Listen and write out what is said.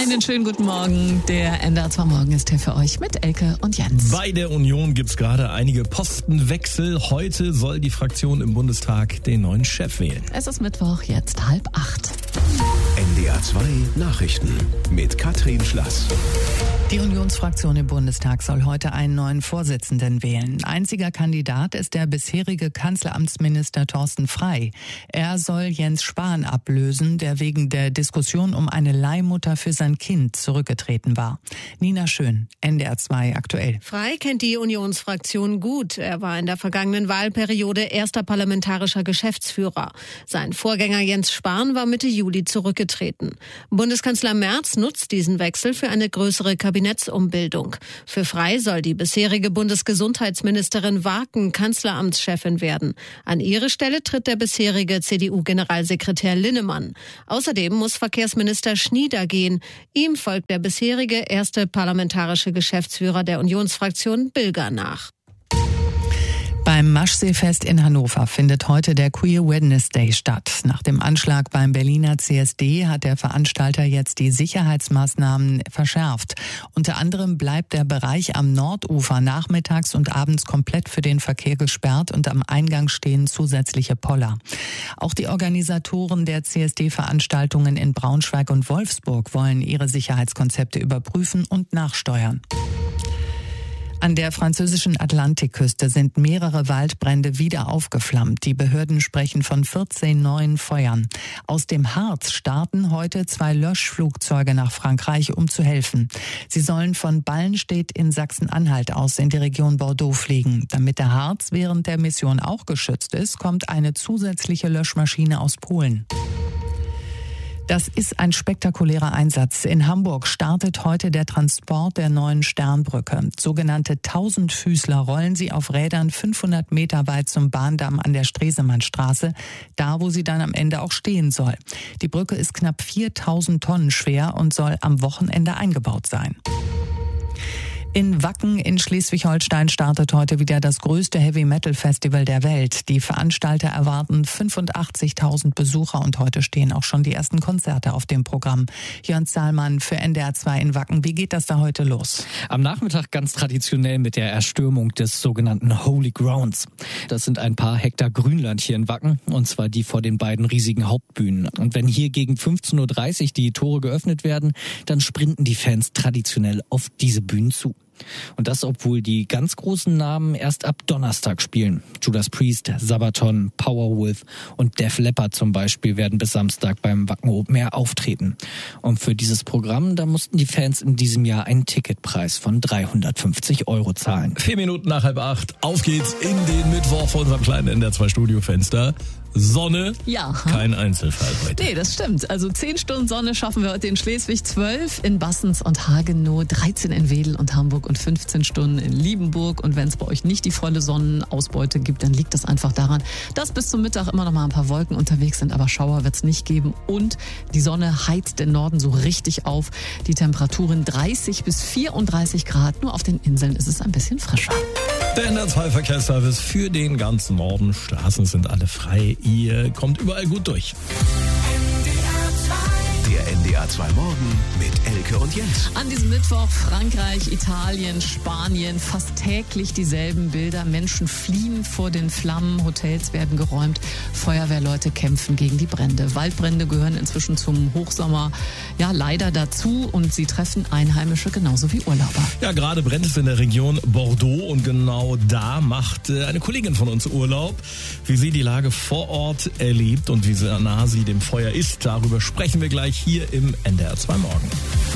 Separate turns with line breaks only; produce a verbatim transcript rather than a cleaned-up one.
Einen schönen guten Morgen. Der N D R zwei Morgen ist hier für euch mit Elke und Jens.
Bei der Union gibt's gerade einige Postenwechsel. Heute soll die Fraktion im Bundestag den neuen Chef wählen.
Es ist Mittwoch, jetzt halb acht.
N D R zwei Nachrichten mit Katrin Schlass.
Die Unionsfraktion im Bundestag soll heute einen neuen Vorsitzenden wählen. Einziger Kandidat ist der bisherige Kanzleramtsminister Thorsten Frey. Er soll Jens Spahn ablösen, der wegen der Diskussion um eine Leihmutter für sein Kind zurückgetreten war. Nina Schön, N D R zwei aktuell.
Frey kennt die Unionsfraktion gut. Er war in der vergangenen Wahlperiode erster parlamentarischer Geschäftsführer. Sein Vorgänger Jens Spahn war Mitte Juli zurückgetreten. Bundeskanzler Merz nutzt diesen Wechsel für eine größere Kabinettsumbildung. Für Frey soll die bisherige Bundesgesundheitsministerin Waken Kanzleramtschefin werden. An ihre Stelle tritt der bisherige C D U-Generalsekretär Linnemann. Außerdem muss Verkehrsminister Schnieder gehen. Ihm folgt der bisherige erste parlamentarische Geschäftsführer der Unionsfraktion Bilger nach.
Beim Maschseefest in Hannover findet heute der Queer Wednesday statt. Nach dem Anschlag beim Berliner C S D hat der Veranstalter jetzt die Sicherheitsmaßnahmen verschärft. Unter anderem bleibt der Bereich am Nordufer nachmittags und abends komplett für den Verkehr gesperrt und am Eingang stehen zusätzliche Poller. Auch die Organisatoren der C S D-Veranstaltungen in Braunschweig und Wolfsburg wollen ihre Sicherheitskonzepte überprüfen und nachsteuern. An der französischen Atlantikküste sind mehrere Waldbrände wieder aufgeflammt. Die Behörden sprechen von vierzehn neuen Feuern. Aus dem Harz starten heute zwei Löschflugzeuge nach Frankreich, um zu helfen. Sie sollen von Ballenstedt in Sachsen-Anhalt aus in die Region Bordeaux fliegen. Damit der Harz während der Mission auch geschützt ist, kommt eine zusätzliche Löschmaschine aus Polen. Das ist ein spektakulärer Einsatz. In Hamburg startet heute der Transport der neuen Sternbrücke. Sogenannte Tausendfüßler rollen sie auf Rädern fünfhundert Meter weit zum Bahndamm an der Stresemannstraße, da wo sie dann am Ende auch stehen soll. Die Brücke ist knapp viertausend Tonnen schwer und soll am Wochenende eingebaut sein. In Wacken in Schleswig-Holstein startet heute wieder das größte Heavy-Metal-Festival der Welt. Die Veranstalter erwarten fünfundachtzigtausend Besucher und heute stehen auch schon die ersten Konzerte auf dem Programm. Jörn Zahlmann für N D R zwei in Wacken. Wie geht das da heute los?
Am Nachmittag ganz traditionell mit der Erstürmung des sogenannten Holy Grounds. Das sind ein paar Hektar Grünland hier in Wacken, und zwar die vor den beiden riesigen Hauptbühnen. Und wenn hier gegen fünfzehn Uhr dreißig die Tore geöffnet werden, dann sprinten die Fans traditionell auf diese Bühnen zu. Und das, obwohl die ganz großen Namen erst ab Donnerstag spielen. Judas Priest, Sabaton, Powerwolf und Def Leppard zum Beispiel werden bis Samstag beim Wacken Open Air auftreten. Und für dieses Programm, da mussten die Fans in diesem Jahr einen Ticketpreis von dreihundertfünfzig Euro zahlen.
Vier Minuten nach halb acht. Auf geht's in den Mittwoch vor unserem kleinen N D R zwei Studiofenster. Sonne,
ja.
Kein Einzelfall heute.
Nee, das stimmt. Also zehn Stunden Sonne schaffen wir heute in Schleswig, zwölf in Bassens und Hagenow, dreizehn in Wedel und Hamburg und fünfzehn Stunden in Liebenburg. Und wenn es bei euch nicht die volle Sonnenausbeute gibt, dann liegt das einfach daran, dass bis zum Mittag immer noch mal ein paar Wolken unterwegs sind, aber Schauer wird es nicht geben. Und die Sonne heizt den Norden so richtig auf. Die Temperaturen dreißig bis vierunddreißig Grad. Nur auf den Inseln ist es ein bisschen frischer.
Der N D R zwei Verkehrsservice für den ganzen Norden. Straßen sind alle frei. Ihr kommt überall gut durch.
Der N D R zwei Morgen mit Elke und Jens.
An diesem Mittwoch Frankreich, Italien, Spanien, fast täglich dieselben Bilder. Menschen fliehen vor den Flammen, Hotels werden geräumt, Feuerwehrleute kämpfen gegen die Brände. Waldbrände gehören inzwischen zum Hochsommer ja leider dazu und sie treffen Einheimische genauso wie Urlauber.
Ja, gerade brennt es in der Region Bordeaux und genau da macht eine Kollegin von uns Urlaub. Wie sie die Lage vor Ort erlebt und wie nah sie dem Feuer ist, darüber sprechen wir gleich hier im N D R zwei Morgen.